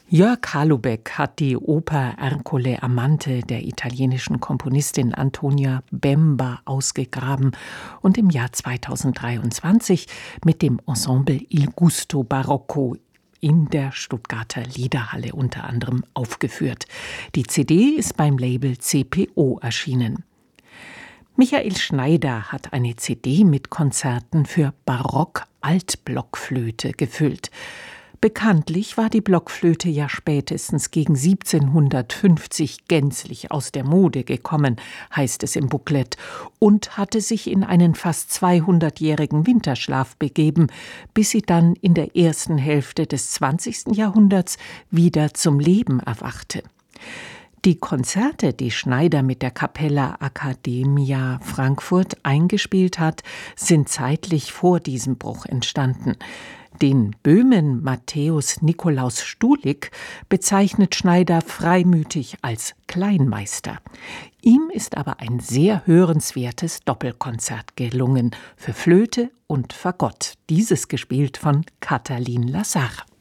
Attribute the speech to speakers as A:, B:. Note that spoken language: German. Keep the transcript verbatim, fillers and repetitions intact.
A: Jörg Halobeck hat die Oper Ercole Amante der italienischen Komponistin Antonia Bemba ausgegraben und im Jahr zweitausenddreiundzwanzig mit dem Ensemble Il Gusto Barocco in der Stuttgarter Liederhalle unter anderem aufgeführt. Die C D ist beim Label C P O erschienen. Michael Schneider hat eine C D mit Konzerten für Barock-Altblockflöte gefüllt. Bekanntlich war die Blockflöte ja spätestens gegen siebzehnhundertfünfzig gänzlich aus der Mode gekommen, heißt es im Booklet, und hatte sich in einen fast zweihundertjährigen Winterschlaf begeben, bis sie dann in der ersten Hälfte des zwanzigsten Jahrhunderts wieder zum Leben erwachte. Die Konzerte, die Schneider mit der Capella Accademia Frankfurt eingespielt hat, sind zeitlich vor diesem Bruch entstanden. Den Böhmen Matthäus Nikolaus Stulik bezeichnet Schneider freimütig als Kleinmeister. Ihm ist aber ein sehr hörenswertes Doppelkonzert gelungen für Flöte und Fagott, dieses gespielt von Katalin Lasar.